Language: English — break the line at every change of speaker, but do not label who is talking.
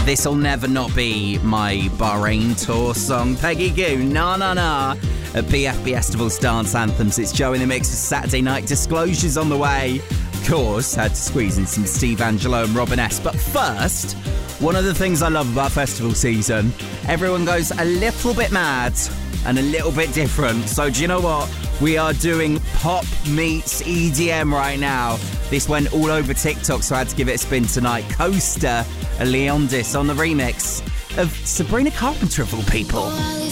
This'll never not be my Bahrain tour song. Peggy Gou, Na Na Na, at BFB Festival's Dance Anthems. It's Joe in the Mix with Saturday Night Disclosures on the way. Of course, had to squeeze in some Steve Angelo and Robin S. But first, one of the things I love about festival season, everyone goes a little bit mad and a little bit different. So do you know what? We are doing pop meets EDM right now. This went all over TikTok, so I had to give it a spin tonight. Costa and Leondis on the remix of Sabrina Carpenter of all people.